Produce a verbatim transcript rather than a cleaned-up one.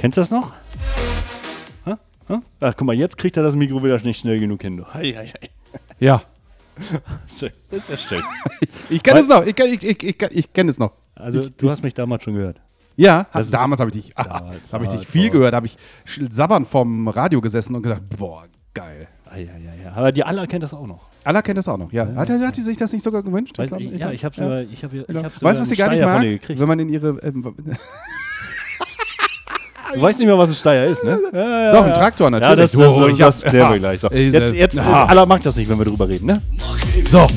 Kennst du das noch? Ha? Ha? Ach, guck mal, jetzt kriegt er das Mikro wieder nicht schnell genug hin. Hei, hei, hei. Ja. Das ist ja schön. Ich kenne es noch. Ich, kenn- ich, ich, ich, ich kenne es noch. Also, ich, du hast mich damals schon gehört. Ja, Das ist- damals habe ich dich, damals, habe ich dich damals, viel aber- gehört. Habe ich sch- sabbernd vom Radio gesessen und gedacht, boah, geil. Ah, ja, ja, ja. Aber die Alla kennt das auch noch. Alla kennt das auch noch, ja. Hat, hat die sich das nicht sogar gewünscht? Weiß, glaub- ja, glaub- ich habe ja. sogar, ich habe, ich Genau. habe Weißt du, was sie gar nicht mag? gekriegt. Wenn man in ihre. Ähm, Du weißt nicht mehr, was ein Steier ist, ne? Ja, ja, Doch, ein ja. Traktor natürlich. Ja, das, das, Du, das, ich das hab- klären wir ja. gleich. So. Äh, Jetzt, jetzt, ja. Alla mag das nicht, wenn wir drüber reden, ne? so,